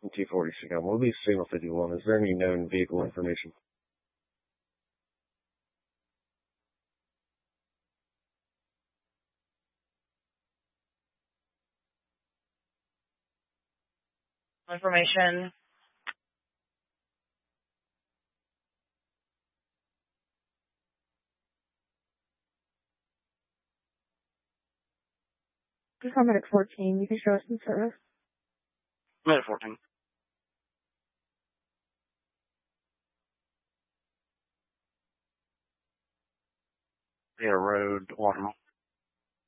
T-40 SIGAM. We'll be signal 51. Is there any known vehicle information? Information. Paramedic 14, you can show us in service. Paramedic 14. Yeah, road, Watermill.